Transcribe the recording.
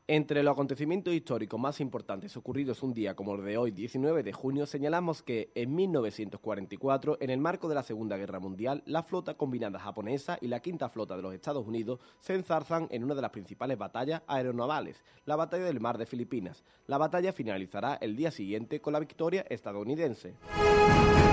Entre los acontecimientos históricos más importantes ocurridos un día como el de hoy, 19 de junio, señalamos que en 1944, en el marco de la Segunda Guerra Mundial, la flota combinada japonesa y la Quinta Flota de los Estados Unidos se enzarzan en una de las principales batallas aeronavales, la Batalla del Mar de Filipinas. La batalla finalizará el día siguiente con la victoria estadounidense.